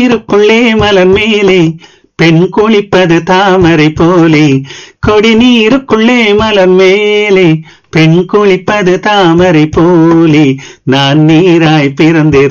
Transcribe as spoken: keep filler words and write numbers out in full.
நீருக்குள்ளே மலர் மேலே பெண் குளிப்பது தாமரை போலே, கொடி நீருக்குள்ளே மலர் மேலே பெண் குளிப்பது தாமரை போலே, நான் நீராய் பிறந்திருந்தேன்